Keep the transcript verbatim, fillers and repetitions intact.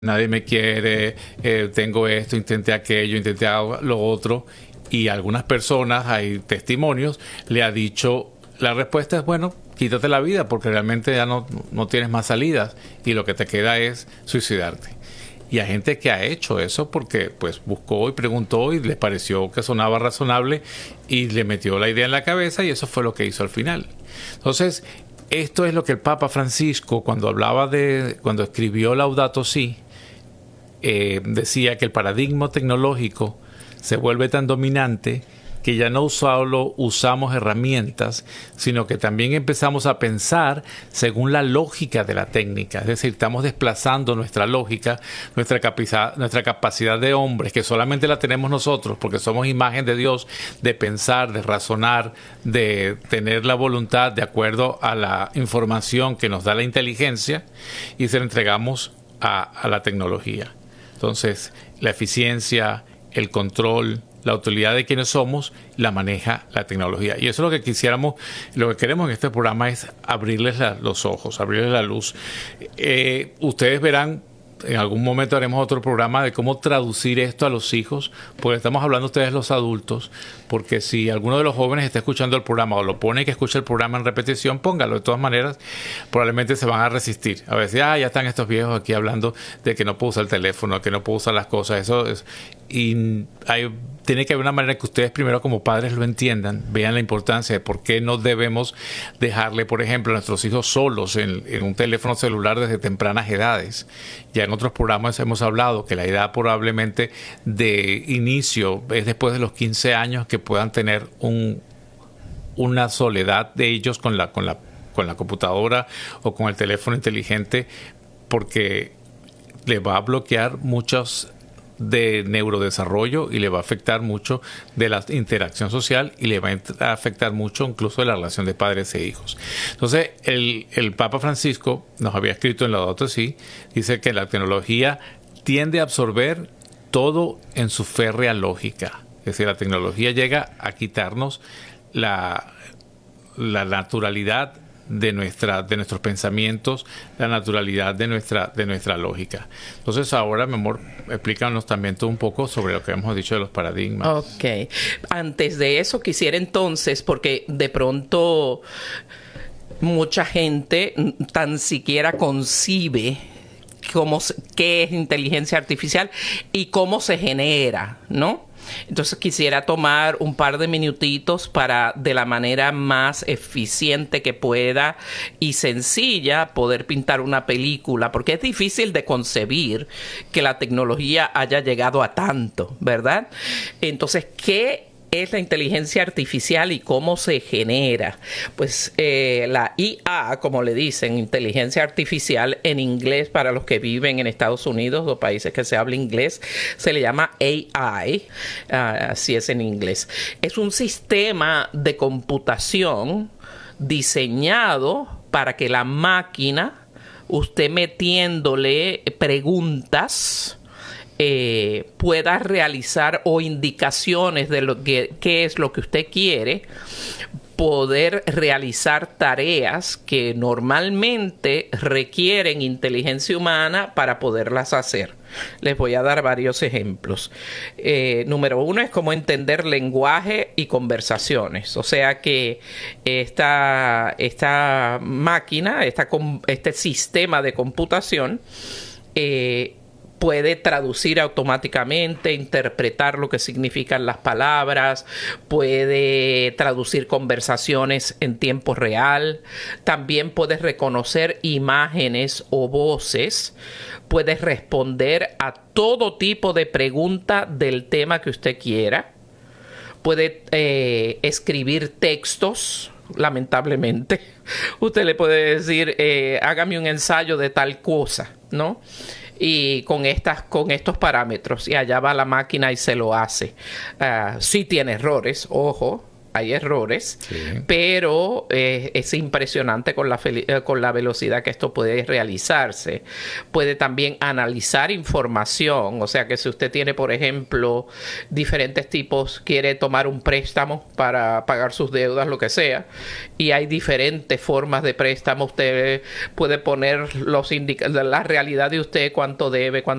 nadie me quiere, eh, tengo esto, intenté aquello, intenté lo otro, y algunas personas, hay testimonios, le ha dicho, la respuesta es, bueno, quítate la vida porque realmente ya no, no tienes más salidas y lo que te queda es suicidarte. Y hay gente que ha hecho eso porque pues buscó y preguntó y les pareció que sonaba razonable y le metió la idea en la cabeza y eso fue lo que hizo al final. Entonces, esto es lo que el Papa Francisco, cuando hablaba de, cuando escribió Laudato Si, eh, decía que el paradigma tecnológico se vuelve tan dominante que ya no solo usamos herramientas, sino que también empezamos a pensar según la lógica de la técnica. Es decir, estamos desplazando nuestra lógica, nuestra capacidad, nuestra capacidad de hombres, que solamente la tenemos nosotros, porque somos imagen de Dios, de pensar, de razonar, de tener la voluntad de acuerdo a la información que nos da la inteligencia, y se la entregamos a, a la tecnología. Entonces, la eficiencia, el control, la utilidad de quienes somos, la maneja la tecnología. Y eso es lo que quisiéramos, lo que queremos en este programa es abrirles la, los ojos, abrirles la luz. Eh, ustedes verán, en algún momento haremos otro programa de cómo traducir esto a los hijos, porque estamos hablando ustedes los adultos, porque si alguno de los jóvenes está escuchando el programa o lo pone que escucha el programa en repetición, póngalo. De todas maneras, probablemente se van a resistir. A veces, ah, ya están estos viejos aquí hablando de que no puedo usar el teléfono, que no puedo usar las cosas. Eso es, y hay, tiene que haber una manera que ustedes primero como padres lo entiendan, vean la importancia de por qué no debemos dejarle, por ejemplo, a nuestros hijos solos en, en un teléfono celular desde tempranas edades. Ya en otros programas hemos hablado que la edad probablemente de inicio es después de los quince años que puedan tener un, una soledad de ellos con la, con la, con la computadora o con el teléfono inteligente, porque le va a bloquear muchos de neurodesarrollo y le va a afectar mucho de la interacción social y le va a afectar mucho incluso de la relación de padres e hijos. Entonces, el, el Papa Francisco nos había escrito en Laudato Si, dice que la tecnología tiende a absorber todo en su férrea lógica. Es decir, la tecnología llega a quitarnos la, la naturalidad de nuestra de nuestros pensamientos, la naturalidad de nuestra de nuestra lógica. Entonces ahora, mi amor, explícanos también tú un poco sobre lo que hemos dicho de los paradigmas. Ok. Antes de eso quisiera entonces, porque de pronto mucha gente tan siquiera concibe cómo, qué es inteligencia artificial y cómo se genera, ¿no? Entonces quisiera tomar un par de minutitos para, de la manera más eficiente que pueda y sencilla, poder pintar una película, porque es difícil de concebir que la tecnología haya llegado a tanto, ¿verdad? Entonces, ¿qué es la inteligencia artificial y cómo se genera? Pues eh, la I A, como le dicen, inteligencia artificial en inglés, para los que viven en Estados Unidos o países que se habla inglés, se le llama A I, uh, así es en inglés. Es un sistema de computación diseñado para que la máquina, usted metiéndole preguntas, Eh, pueda realizar o indicaciones de lo que qué es lo que usted quiere, poder realizar tareas que normalmente requieren inteligencia humana para poderlas hacer. Les voy a dar varios ejemplos. Eh, número uno es cómo entender lenguaje y conversaciones. O sea que esta, esta máquina, esta, este sistema de computación, eh, puede traducir automáticamente, interpretar lo que significan las palabras, puede traducir conversaciones en tiempo real, también puede reconocer imágenes o voces, puede responder a todo tipo de pregunta del tema que usted quiera, puede eh, escribir textos. Lamentablemente, usted le puede decir, eh, hágame un ensayo de tal cosa, ¿no? Y con estas, con estos parámetros, y allá va la máquina y se lo hace. Uh, sí tiene errores, ojo, hay errores, Sí. pero eh, es impresionante con la, eh, con la velocidad que esto puede realizarse. Puede también analizar información, o sea que si usted tiene, por ejemplo, diferentes tipos, quiere tomar un préstamo para pagar sus deudas, lo que sea, y hay diferentes formas de préstamo, usted puede poner los indica- la realidad de usted, cuánto debe, cuánto